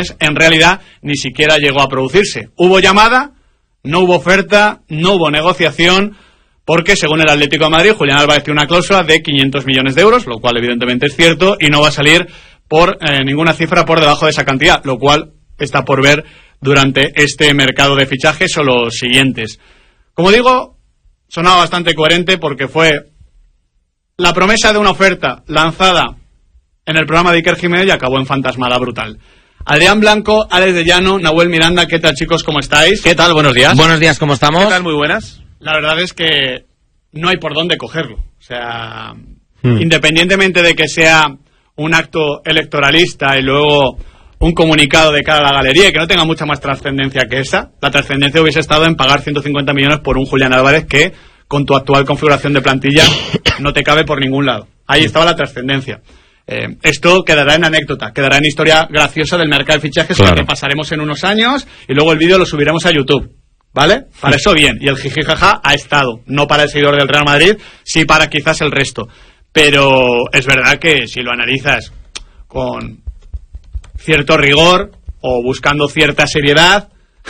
millones, en realidad ni siquiera llegó a producirse. Hubo llamada, no hubo oferta, no hubo negociación, porque según el Atlético de Madrid, Julián Álvarez tiene una cláusula de 500 millones de euros, lo cual evidentemente es cierto, y no va a salir por ninguna cifra por debajo de esa cantidad, lo cual está por ver durante este mercado de fichajes o los siguientes. Como digo, sonaba bastante coherente porque fue la promesa de una oferta lanzada en el programa de Iker Jiménez y acabó en fantasmada brutal. Adrián Blanco, Alex de Llano, Nahuel Miranda, ¿qué tal, chicos? ¿Cómo estáis? ¿Qué tal? Buenos días. Buenos días, ¿cómo estamos? ¿Qué tal? Muy buenas. La verdad es que no hay por dónde cogerlo. O sea, independientemente de que sea un acto electoralista y luego un comunicado de cara a la galería y que no tenga mucha más trascendencia que esa, la trascendencia hubiese estado en pagar 150 millones por un Julián Álvarez que, con tu actual configuración de plantilla, no te cabe por ningún lado. Ahí estaba la trascendencia. Esto quedará en anécdota, quedará en historia graciosa del mercado de fichajes, claro, que pasaremos en unos años y luego el vídeo lo subiremos a YouTube, ¿vale? Para eso bien, y el jijijaja ha estado, no para el seguidor del Real Madrid, sí para quizás el resto, pero es verdad que si lo analizas con cierto rigor o buscando cierta seriedad,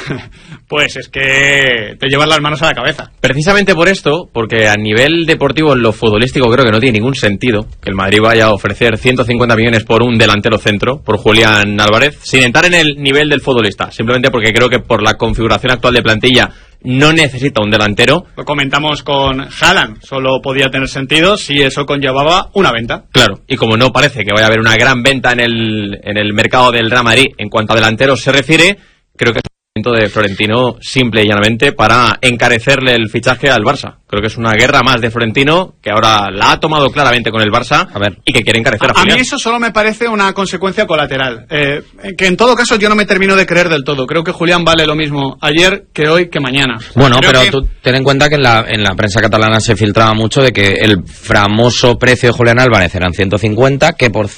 pues es que te llevas las manos a la cabeza. Precisamente por esto, porque a nivel deportivo, en lo futbolístico, creo que no tiene ningún sentido que el Madrid vaya a ofrecer 150 millones por un delantero centro, por Julián Álvarez, sin entrar en el nivel del futbolista, simplemente porque creo que por la configuración actual de plantilla no necesita un delantero. Lo comentamos con Haaland, solo podía tener sentido si eso conllevaba una venta. Claro, y como no parece que vaya a haber una gran venta en el mercado del Real Madrid en cuanto a delanteros se refiere, creo que de Florentino simple y llanamente para encarecerle el fichaje al Barça. Creo que es una guerra más de Florentino que ahora la ha tomado claramente con el Barça y que quiere encarecer a Julián. A mí eso solo me parece una consecuencia colateral, que en todo caso yo no me termino de creer del todo. Creo que Julián vale lo mismo ayer que hoy que mañana. Bueno, pero tú ten en cuenta que en la prensa catalana se filtraba mucho de que el famoso precio de Julián Álvarez eran 150, que por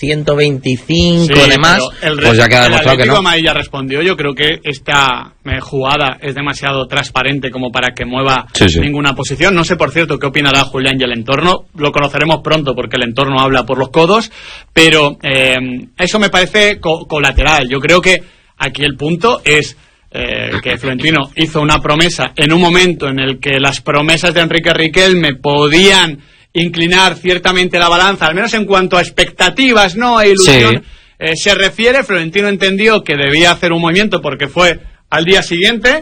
125 de más, pues ya queda demostrado que no. El ya respondió. Yo creo que esta jugada es demasiado transparente como para que mueva ninguna posición. No sé, por cierto, qué opinará Julián y el entorno. Lo conoceremos pronto porque el entorno habla por los codos, pero eso me parece colateral. Yo creo que aquí el punto es que Florentino hizo una promesa en un momento en el que las promesas de Enrique Riquelme podían inclinar ciertamente la balanza, al menos en cuanto a expectativas, no a ilusión se refiere. Florentino entendió que debía hacer un movimiento porque fue al día siguiente,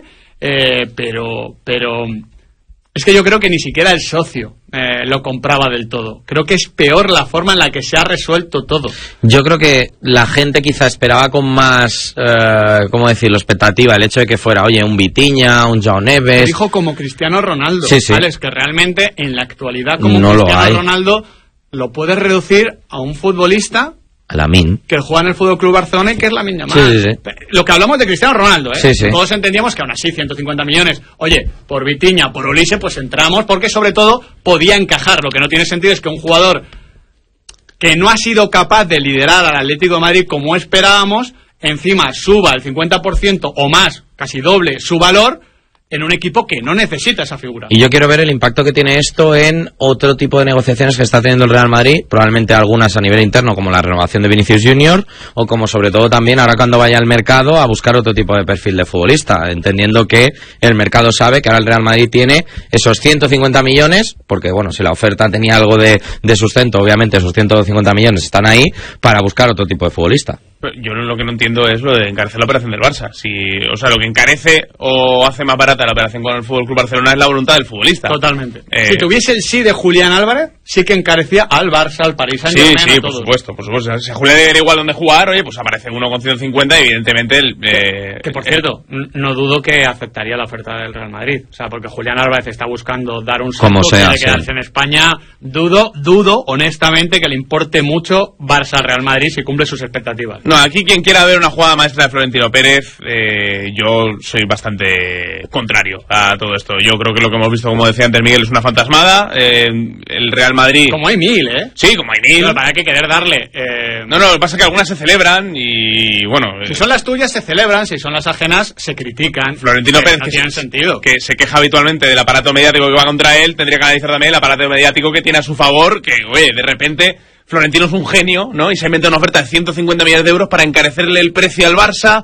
pero es que yo creo que ni siquiera el socio lo compraba del todo. Creo que es peor la forma en la que se ha resuelto todo. Yo creo que la gente quizá esperaba con más, ¿cómo decirlo?, expectativa el hecho de que fuera, oye, un Vitinha, un João Neves. Dijo como Cristiano Ronaldo, sí. ¿sabes? Que realmente en la actualidad como no Cristiano Ronaldo lo puedes reducir a un futbolista Lamine, que juega en el Fútbol Club Barcelona y que es Lamine Yamal. Sí. Lo que hablamos de Cristiano Ronaldo, Sí. Todos entendíamos que aún así 150 millones, oye, por Vitinha, por Olise, pues entramos porque sobre todo podía encajar. Lo que no tiene sentido es que un jugador que no ha sido capaz de liderar al Atlético de Madrid como esperábamos, encima suba el 50% o más, casi doble su valor, en un equipo que no necesita esa figura. Y yo quiero ver el impacto que tiene esto en otro tipo de negociaciones que está teniendo el Real Madrid, probablemente algunas a nivel interno, como la renovación de Vinicius Junior, o como sobre todo también ahora cuando vaya al mercado a buscar otro tipo de perfil de futbolista, entendiendo que el mercado sabe que ahora el Real Madrid tiene esos 150 millones, porque bueno, si la oferta tenía algo de sustento, obviamente esos 150 millones están ahí para buscar otro tipo de futbolista. Yo lo que no entiendo es lo de encarecer la operación del Barça. O sea, lo que encarece o hace más barata la operación con el Fútbol Club Barcelona es la voluntad del futbolista. Totalmente. Si tuviese el sí de Julián Álvarez, sí que encarecía al Barça, al Paris Saint-Germain. Sí, por supuesto. Si a Julián le diera igual donde jugar, oye, pues aparece uno con 150 y evidentemente que por cierto, no dudo que aceptaría la oferta del Real Madrid. O sea, porque Julián Álvarez está buscando dar un salto, quiere quedarse en España. Dudo honestamente que le importe mucho Barça-Real Madrid si cumple sus expectativas. No, aquí quien quiera ver una jugada maestra de Florentino Pérez, yo soy bastante contrario a todo esto. Yo creo que lo que hemos visto, como decía antes Miguel, es una fantasmada. El Real Madrid... Como hay mil, Sí, como hay mil. Pero para que querer darle... No, lo que pasa es que algunas se celebran y, bueno... Si son las tuyas se celebran, si son las ajenas se critican. Florentino Pérez, no tienen sentido. Que se queja habitualmente del aparato mediático que va contra él, tendría que analizar también el aparato mediático que tiene a su favor, que, oye, de repente... Florentino es un genio, ¿no? Y se inventa una oferta de 150 millones de euros para encarecerle el precio al Barça,